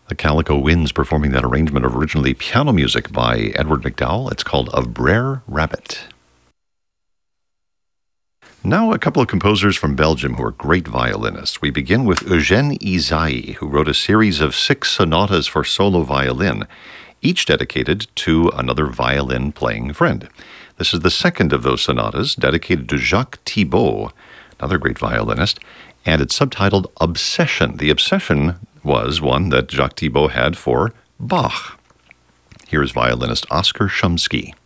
The Calico Winds performing that arrangement of originally piano music by Edward McDowell. It's called Of Brer Rabbit. Now a couple of composers from Belgium who are great violinists. We begin with Eugène Ysaÿe, who wrote a series of 6 sonatas for solo violin, each dedicated to another violin-playing friend. This is the second of those sonatas, dedicated to Jacques Thibaud, another great violinist, and it's subtitled Obsession. The obsession was one that Jacques Thibaud had for Bach. Here is violinist Oskar Shumsky.